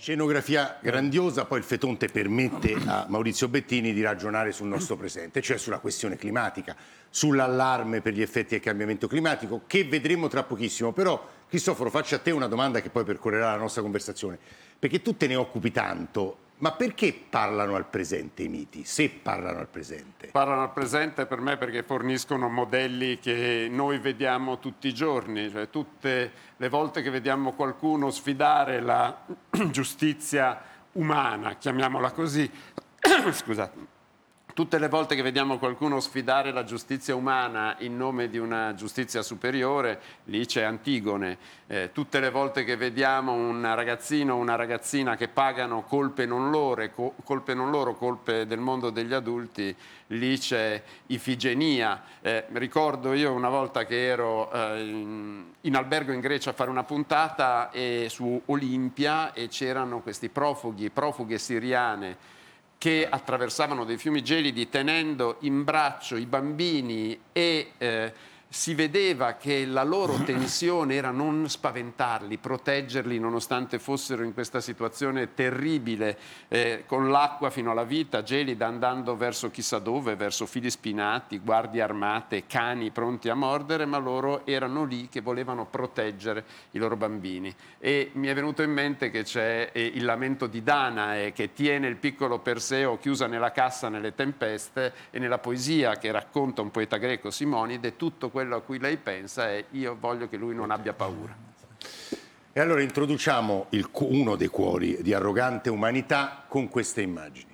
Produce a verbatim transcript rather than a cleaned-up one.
Scenografia grandiosa, poi il Fetonte permette a Maurizio Bettini di ragionare sul nostro presente, cioè sulla questione climatica, sull'allarme per gli effetti del cambiamento climatico, che vedremo tra pochissimo. Però, Cristoforo, faccio a te una domanda che poi percorrerà la nostra conversazione, perché tu te ne occupi tanto, ma perché parlano al presente i miti, se parlano al presente? Parlano al presente per me perché forniscono modelli che noi vediamo tutti i giorni, cioè tutte le volte che vediamo qualcuno sfidare la giustizia umana, chiamiamola così, scusate, tutte le volte che vediamo qualcuno sfidare la giustizia umana in nome di una giustizia superiore, lì c'è Antigone. Eh, tutte le volte che vediamo un ragazzino o una ragazzina che pagano colpe non loro, co- colpe non loro, colpe del mondo degli adulti, lì c'è Ifigenia. Eh, ricordo io una volta che ero eh, in, in albergo in Grecia a fare una puntata e, su Olimpia, e c'erano questi profughi, profughe siriane, che attraversavano dei fiumi gelidi tenendo in braccio i bambini e eh, si vedeva che la loro tensione era non spaventarli, proteggerli nonostante fossero in questa situazione terribile, eh, con l'acqua fino alla vita, gelida, andando verso chissà dove, verso fili spinati, guardie armate, cani pronti a mordere, ma loro erano lì che volevano proteggere i loro bambini. E mi è venuto in mente che c'è eh, il lamento di Danae, che tiene il piccolo Perseo chiusa nella cassa nelle tempeste, e nella poesia che racconta un poeta greco, Simonide, tutto quello a cui lei pensa è: io voglio che lui non abbia paura. E allora introduciamo il, uno dei cuori di Arrogante Umanità con queste immagini.